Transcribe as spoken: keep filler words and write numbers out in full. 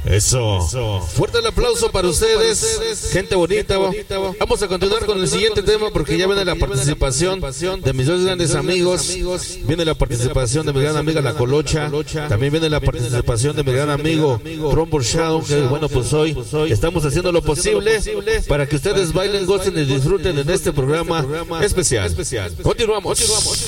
Eso. Eso. Fuerte el aplauso para ustedes, gente bonita. Vamos a continuar con el siguiente tema porque ya viene la participación de mis dos grandes amigos. Viene la participación de mi gran amiga La Colocha. También viene la participación de mi gran amigo Trombo Shadow. Que bueno, pues hoy estamos haciendo lo posible para que ustedes bailen, gocen y disfruten en este programa especial. Continuamos.